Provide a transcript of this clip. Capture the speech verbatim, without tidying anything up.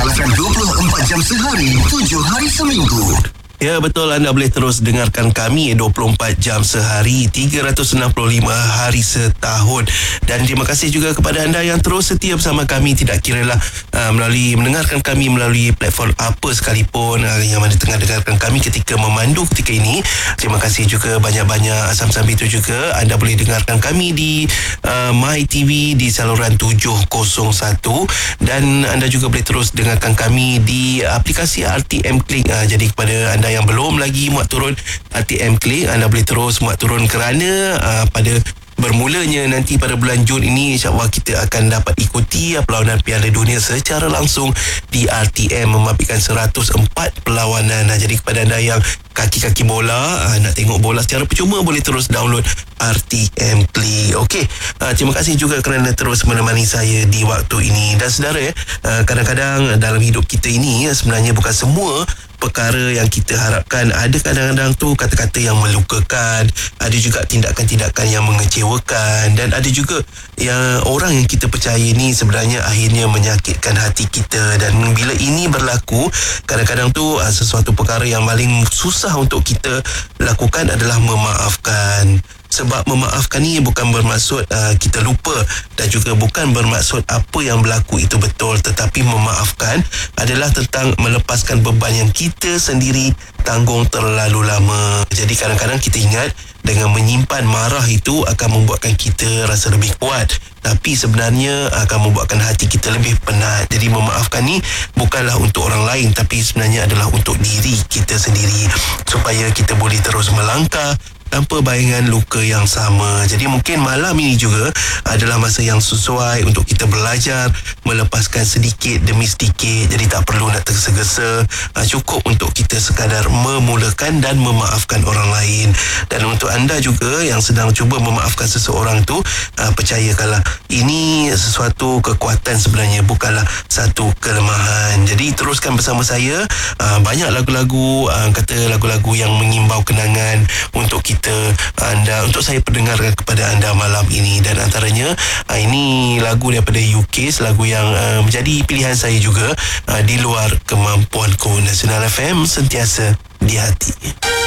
Nasional F M dua puluh empat jam sehari, tujuh hari seminggu. Ya, betul, anda boleh terus dengarkan kami dua puluh empat jam sehari, tiga ratus enam puluh lima hari setahun. Dan terima kasih juga kepada anda yang terus setia bersama kami, tidak kiralah uh, melalui mendengarkan kami melalui platform apa sekalipun, uh, yang mana tengah dengarkan kami ketika memandu ketika ini. Terima kasih juga banyak-banyak. Sambil itu juga anda boleh dengarkan kami di uh, MyTV di saluran tujuh kosong satu, dan anda juga boleh terus dengarkan kami di aplikasi R T M Klik. Uh, jadi kepada anda yang belum lagi muat turun R T M Klik, anda boleh terus muat turun kerana uh, pada bermulanya nanti pada bulan Jun ini, insyaAllah kita akan dapat ikuti perlawanan Piala Dunia secara langsung di R T M, memapitkan seratus empat perlawanan. Nah, jadi kepada anda yang kaki-kaki bola, nak tengok bola secara percuma, boleh terus download R T M Klik. Okey, terima kasih juga kerana terus menemani saya di waktu ini. Dan saudara, kadang-kadang dalam hidup kita ini sebenarnya bukan semua perkara yang kita harapkan. Ada kadang-kadang tu kata-kata yang melukakan, ada juga tindakan-tindakan yang mengecewakan, dan ada juga yang orang yang kita percaya ni sebenarnya akhirnya menyakitkan hati kita. Dan bila ini berlaku, kadang-kadang tu sesuatu perkara yang paling susah untuk kita lakukan adalah memaafkan. Sebab memaafkan ni bukan bermaksud uh, kita lupa, dan juga bukan bermaksud apa yang berlaku itu betul, tetapi memaafkan adalah tentang melepaskan beban yang kita sendiri tanggung terlalu lama. Jadi kadang-kadang kita ingat dengan menyimpan marah itu akan membuatkan kita rasa lebih kuat, tapi sebenarnya akan membuatkan hati kita lebih penat. Jadi memaafkan ni bukanlah untuk orang lain, tapi sebenarnya adalah untuk diri kita sendiri, supaya kita boleh terus melangkah tanpa bayangan luka yang sama. Jadi mungkin malam ini juga adalah masa yang sesuai untuk kita belajar melepaskan sedikit demi sedikit. Jadi tak perlu nak tergesa-gesa, cukup untuk kita sekadar memulakan dan memaafkan orang lain. Dan untuk anda juga yang sedang cuba memaafkan seseorang tu, percayakanlah, ini sesuatu kekuatan sebenarnya, bukanlah satu kelemahan. Jadi teruskan bersama saya. Banyak lagu-lagu, kata lagu-lagu yang mengimbau kenangan untuk kita Kita, anda, untuk saya perdengarkan kepada anda malam ini. Dan antaranya uh, ini lagu daripada U K, lagu yang uh, menjadi pilihan saya juga, uh, di luar kemampuanku. Nasional F M, sentiasa di hati.